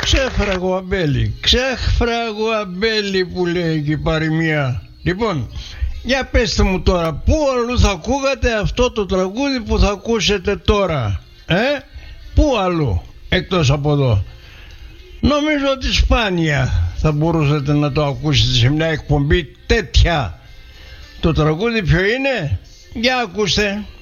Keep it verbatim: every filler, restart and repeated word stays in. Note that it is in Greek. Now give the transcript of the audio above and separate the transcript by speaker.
Speaker 1: Ξέφραγο ξέφραγο αμπέλι που λέει και η παροιμία. Λοιπόν, για πέστε μου τώρα, πού αλλού θα ακούγατε αυτό το τραγούδι που θα ακούσετε τώρα? Ε, πού αλλού εκτός από εδώ? Νομίζω ότι σπάνια θα μπορούσατε να το ακούσετε σε μια εκπομπή τέτοια. Το τραγούδι ποιο είναι? Για ακούστε.